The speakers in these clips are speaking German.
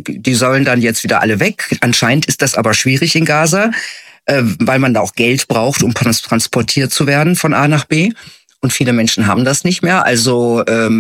die sollen dann jetzt wieder alle weg. Anscheinend ist das aber schwierig in Gaza, weil man da auch Geld braucht, um transportiert zu werden von A nach B. Und viele Menschen haben das nicht mehr. Also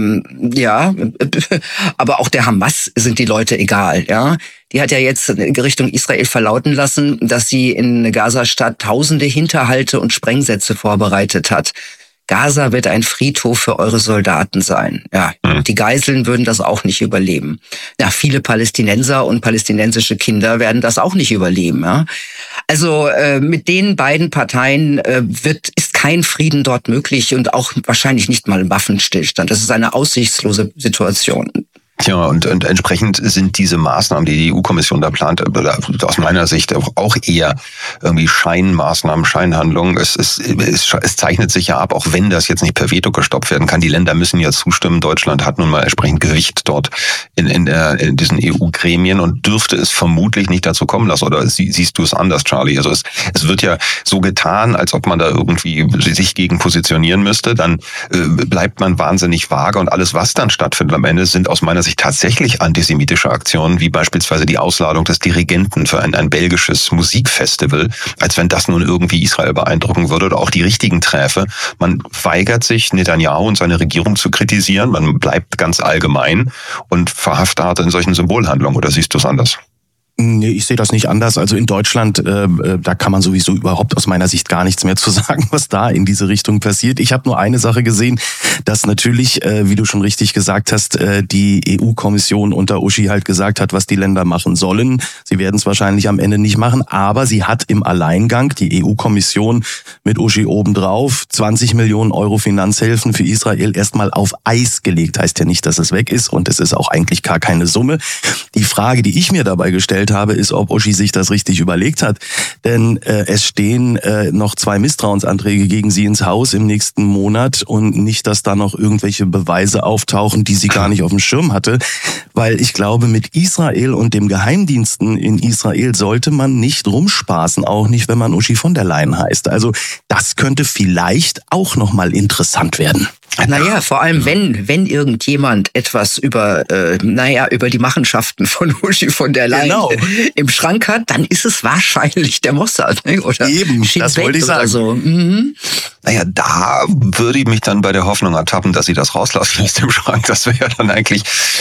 aber auch der Hamas sind die Leute egal. Ja, die hat ja jetzt Richtung Israel verlauten lassen, dass sie in Gaza-Stadt tausende Hinterhalte und Sprengsätze vorbereitet hat. Gaza wird ein Friedhof für eure Soldaten sein. Ja, die Geiseln würden das auch nicht überleben. Ja, viele Palästinenser und palästinensische Kinder werden das auch nicht überleben. Ja. Also mit den beiden Parteien ist kein Frieden dort möglich und auch wahrscheinlich nicht mal ein Waffenstillstand. Das ist eine aussichtslose Situation. Tja, und entsprechend sind diese Maßnahmen, die die EU-Kommission da plant, aus meiner Sicht auch eher irgendwie Scheinmaßnahmen, Scheinhandlungen. Es zeichnet sich ja ab, auch wenn das jetzt nicht per Veto gestoppt werden kann. Die Länder müssen ja zustimmen. Deutschland hat nun mal entsprechend Gewicht dort in diesen EU-Gremien und dürfte es vermutlich nicht dazu kommen lassen. Oder siehst du es anders, Charlie? Also es wird ja so getan, als ob man da irgendwie sich gegen positionieren müsste. Dann bleibt man wahnsinnig vage und alles, was dann stattfindet am Ende, sind aus meiner Sicht tatsächlich antisemitische Aktionen, wie beispielsweise die Ausladung des Dirigenten für ein belgisches Musikfestival, als wenn das nun irgendwie Israel beeindrucken würde oder auch die richtigen Träfe. Man weigert sich, Netanyahu und seine Regierung zu kritisieren, man bleibt ganz allgemein und verhaftet in solchen Symbolhandlungen. Oder siehst du es anders? Nee, ich sehe das nicht anders. Also in Deutschland, da kann man sowieso überhaupt aus meiner Sicht gar nichts mehr zu sagen, was da in diese Richtung passiert. Ich habe nur eine Sache gesehen, dass natürlich, wie du schon richtig gesagt hast, die EU-Kommission unter Uschi halt gesagt hat, was die Länder machen sollen. Sie werden es wahrscheinlich am Ende nicht machen, aber sie hat im Alleingang, die EU-Kommission mit Uschi obendrauf, 20 Millionen Euro Finanzhilfen für Israel erstmal auf Eis gelegt. Heißt ja nicht, dass es weg ist und es ist auch eigentlich gar keine Summe. Die Frage, die ich mir dabei gestellt habe, ist, ob Uschi sich das richtig überlegt hat. Denn es stehen noch 2 Misstrauensanträge gegen sie ins Haus im nächsten Monat und nicht, dass da noch irgendwelche Beweise auftauchen, die sie gar nicht auf dem Schirm hatte. Weil ich glaube, mit Israel und dem Geheimdiensten in Israel sollte man nicht rumspaßen, auch nicht, wenn man Uschi von der Leyen heißt. Also das könnte vielleicht auch nochmal interessant werden. Naja, vor allem wenn irgendjemand etwas über die Machenschaften von Uschi von der Leyen im Schrank hat, dann ist es wahrscheinlich der Mossad, ne? Oder eben, das wollte ich sagen. So. Naja, da würde ich mich dann bei der Hoffnung ertappen, dass sie das rauslassen aus dem Schrank. Das wäre ja dann eigentlich,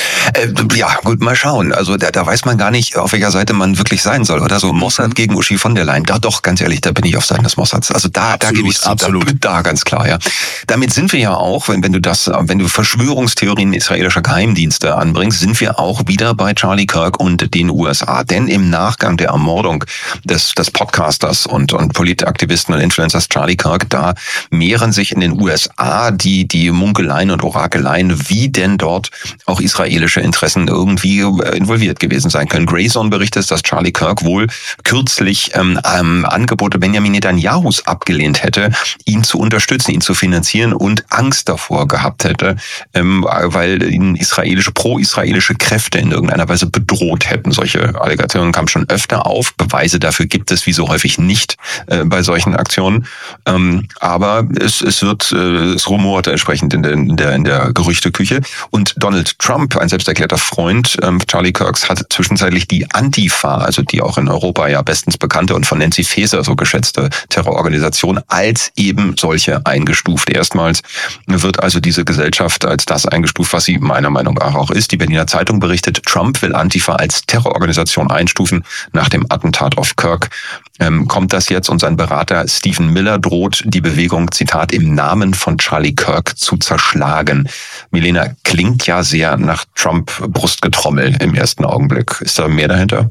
gut, mal schauen. Also da weiß man gar nicht, auf welcher Seite man wirklich sein soll. Oder so Mossad gegen Uschi von der Leyen. Da doch, ganz ehrlich, da bin ich auf Seiten des Mossads. Also da gebe ich absolut. Da ganz klar, ja. Damit sind wir ja auch, wenn du Verschwörungstheorien israelischer Geheimdienste anbringst, sind wir auch wieder bei Charlie Kirk und den USA. Denn im Nachgang der Ermordung des Podcasters und Politaktivisten und Influencers Charlie Kirk, da mehren sich in den USA die Munkeleien und Orakeleien, wie denn dort auch israelische Interessen irgendwie involviert gewesen sein können. Grayson berichtet, dass Charlie Kirk wohl kürzlich Angebote Benjamin Netanyahus abgelehnt hätte, ihn zu unterstützen, ihn zu finanzieren und Angst davor gehabt hätte, weil ihn pro-israelische Kräfte in irgendeiner Weise bedroht hätten. Solche Allegationen kamen schon öfter auf. Beweise dafür gibt es wie so häufig nicht bei solchen Aktionen. Aber es rumort entsprechend in der Gerüchteküche. Und Donald Trump, ein selbsterklärter Freund Charlie Kirks, hat zwischenzeitlich die Antifa, also die auch in Europa ja bestens bekannte und von Nancy Faeser so geschätzte Terrororganisation, als eben solche eingestuft. Erstmals wird also diese Gesellschaft als das eingestuft, was sie meiner Meinung nach auch ist. Die Berliner Zeitung berichtet, Trump will Antifa als Terrororganisation einstufen. Nach dem Attentat auf Kirk kommt das jetzt und sein Berater Stephen Miller droht, die Bewegung, Zitat, im Namen von Charlie Kirk zu zerschlagen. Milena, klingt ja sehr nach Trump-Brustgetrommel im ersten Augenblick. Ist da mehr dahinter?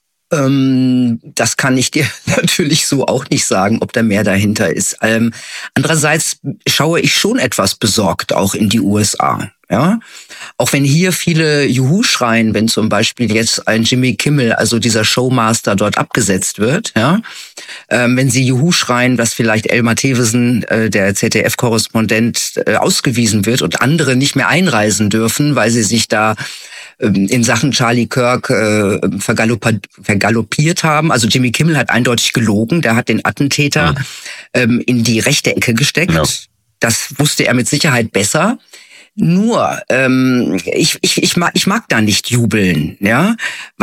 Das kann ich dir natürlich so auch nicht sagen, ob da mehr dahinter ist. Andererseits schaue ich schon etwas besorgt auch in die USA. Ja, auch wenn hier viele Juhu schreien, wenn zum Beispiel jetzt ein Jimmy Kimmel, also dieser Showmaster, dort abgesetzt wird, ja, wenn sie Juhu schreien, dass vielleicht Elmar Thewesen, der ZDF-Korrespondent, ausgewiesen wird und andere nicht mehr einreisen dürfen, weil sie sich da in Sachen Charlie Kirk vergaloppiert haben. Also Jimmy Kimmel hat eindeutig gelogen, der hat den Attentäter in die rechte Ecke gesteckt. Ja. Das wusste er mit Sicherheit besser. Nur, ich mag da nicht jubeln, ja,